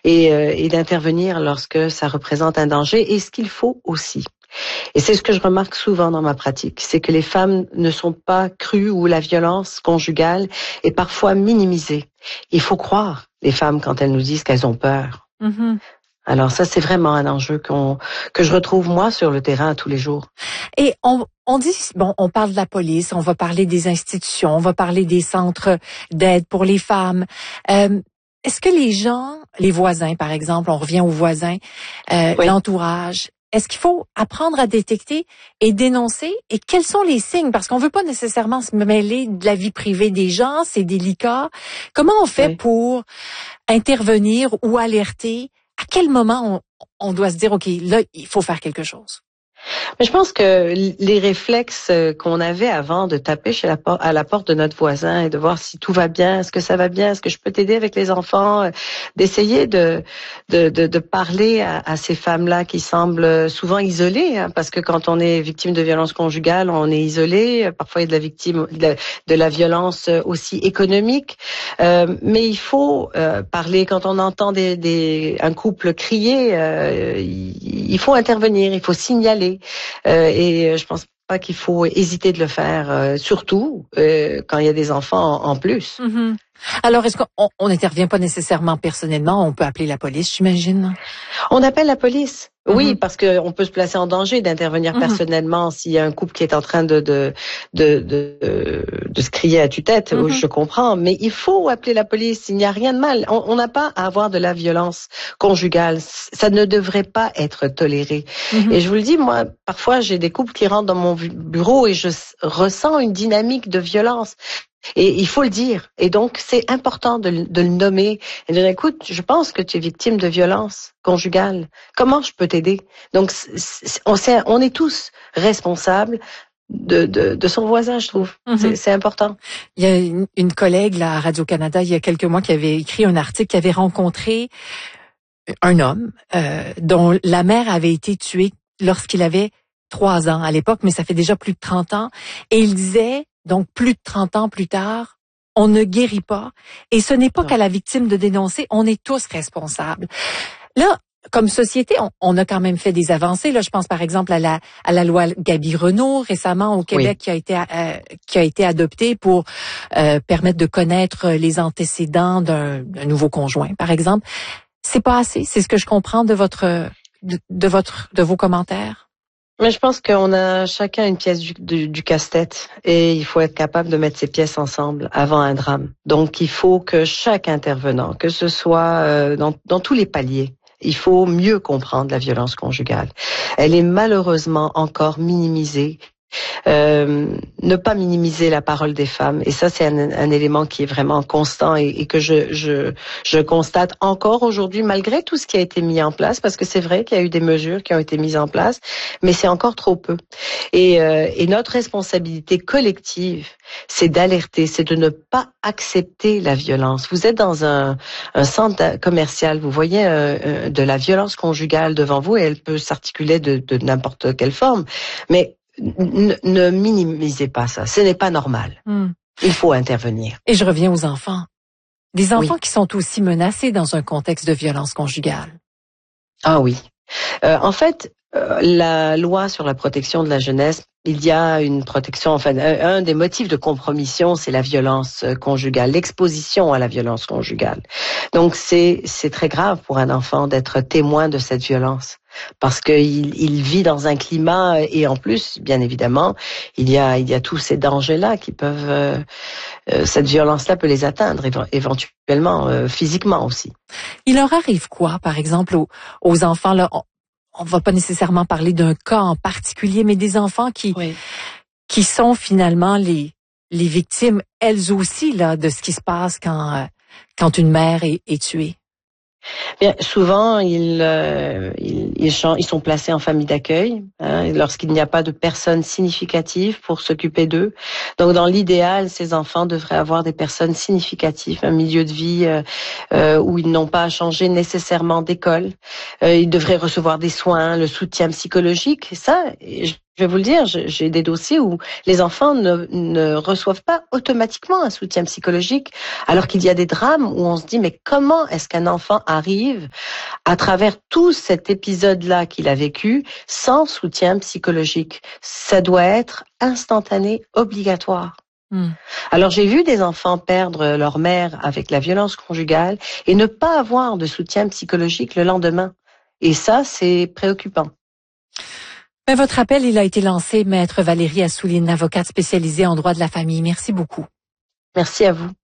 et d'intervenir lorsque ça représente un danger, et ce qu'il faut aussi. Et c'est ce que je remarque souvent dans ma pratique, c'est que les femmes ne sont pas crues ou la violence conjugale est parfois minimisée. Il faut croire les femmes quand elles nous disent qu'elles ont peur. Mm-hmm. Alors ça, c'est vraiment un enjeu que je retrouve moi sur le terrain tous les jours. Et on dit, bon, on parle de la police, on va parler des institutions, on va parler des centres d'aide pour les femmes. Est-ce que les gens, les voisins par exemple, on revient aux voisins, Oui. l'entourage, est-ce qu'il faut apprendre à détecter et dénoncer? Et quels sont les signes? Parce qu'on veut pas nécessairement se mêler de la vie privée des gens, c'est délicat. Comment on fait pour intervenir ou alerter? À quel moment on doit se dire, OK, là, il faut faire quelque chose? Mais je pense que les réflexes qu'on avait avant de taper à la porte de notre voisin et de voir si tout va bien, est-ce que ça va bien, est-ce que je peux t'aider avec les enfants, d'essayer de parler à ces femmes-là qui semblent souvent isolées, hein, parce que quand on est victime de violence conjugale, on est isolé. Parfois, il y a de la violence aussi économique. Mais il faut parler quand on entend un couple crier. Il faut intervenir, il faut signaler. Et je pense pas qu'il faut hésiter de le faire, surtout quand il y a des enfants en plus. Mm-hmm. Alors, est-ce qu'on n'intervient pas nécessairement personnellement? On peut appeler la police, j'imagine? On appelle la police. Oui, Mm-hmm. parce que on peut se placer en danger d'intervenir personnellement s'il y a un couple qui est en train de se crier à tue-tête. Mm-hmm. Je comprends, mais il faut appeler la police. Il n'y a rien de mal. On n'a pas à avoir de la violence conjugale. Ça ne devrait pas être toléré. Mm-hmm. Et je vous le dis, moi, parfois j'ai des couples qui rentrent dans mon bureau et je ressens une dynamique de violence. Et il faut le dire. Et donc, c'est important de le nommer et de dire, écoute, je pense que tu es victime de violence conjugale. Comment je peux t'aider? Donc, on est tous responsables de son voisin, je trouve. Mm-hmm. C'est important. Il y a une collègue là, à Radio-Canada, il y a quelques mois, qui avait écrit un article, qui avait rencontré un homme dont la mère avait été tuée lorsqu'il avait 3 ans à l'époque, mais ça fait déjà plus de 30 ans. Et il disait, donc plus de 30 ans plus tard, on ne guérit pas. Et ce n'est pas qu'à la victime de dénoncer, on est tous responsables. Là, comme société, on a quand même fait des avancées. Là, je pense par exemple à la loi Gabi-Renault récemment au Québec, qui a été adoptée pour permettre de connaître les antécédents d'un nouveau conjoint, par exemple. C'est pas assez. C'est ce que je comprends de vos commentaires. Mais je pense qu'on a chacun une pièce du casse-tête et il faut être capable de mettre ces pièces ensemble avant un drame. Donc, il faut que chaque intervenant, que ce soit dans tous les paliers, il faut mieux comprendre la violence conjugale. Elle est malheureusement encore minimisée. Ne pas minimiser la parole des femmes, et ça c'est un élément qui est vraiment constant et que je constate encore aujourd'hui malgré tout ce qui a été mis en place, parce que c'est vrai qu'il y a eu des mesures qui ont été mises en place, mais c'est encore trop peu. Et notre responsabilité collective, c'est d'alerter, c'est de ne pas accepter la violence. Vous êtes dans un centre commercial, vous voyez de la violence conjugale devant vous et elle peut s'articuler de n'importe quelle forme, mais ne minimisez pas ça. Ce n'est pas normal. Il faut intervenir. Et je reviens aux enfants. Des enfants qui sont aussi menacés dans un contexte de violence conjugale. Ah oui. En fait, la loi sur la protection de la jeunesse, il y a une protection, enfin, un des motifs de compromission, c'est la violence conjugale, l'exposition à la violence conjugale. Donc, c'est très grave pour un enfant d'être témoin de cette violence. Parce qu'il vit dans un climat, et en plus, bien évidemment, il y a tous ces dangers-là qui peuvent, cette violence-là peut les atteindre éventuellement, physiquement aussi. Il leur arrive quoi, par exemple, aux enfants là? On va pas nécessairement parler d'un cas en particulier, mais des enfants qui sont finalement les victimes, elles aussi, là, de ce qui se passe quand une mère est tuée. Bien, souvent, ils sont placés en famille d'accueil, hein, lorsqu'il n'y a pas de personnes significatives pour s'occuper d'eux. Donc, dans l'idéal, ces enfants devraient avoir des personnes significatives, un milieu de vie où ils n'ont pas à changer nécessairement d'école. Ils devraient recevoir des soins, le soutien psychologique. Ça, je vais vous le dire, j'ai des dossiers où les enfants ne reçoivent pas automatiquement un soutien psychologique, alors qu'il y a des drames où on se dit, mais comment est-ce qu'un enfant arrive arrive à travers tout cet épisode-là qu'il a vécu sans soutien psychologique. Ça doit être instantané, obligatoire. Alors j'ai vu des enfants perdre leur mère avec la violence conjugale et ne pas avoir de soutien psychologique le lendemain. Et ça, c'est préoccupant. Mais votre appel, il a été lancé, Maître Valérie Assouline, avocate spécialisée en droit de la famille. Merci beaucoup. Merci à vous.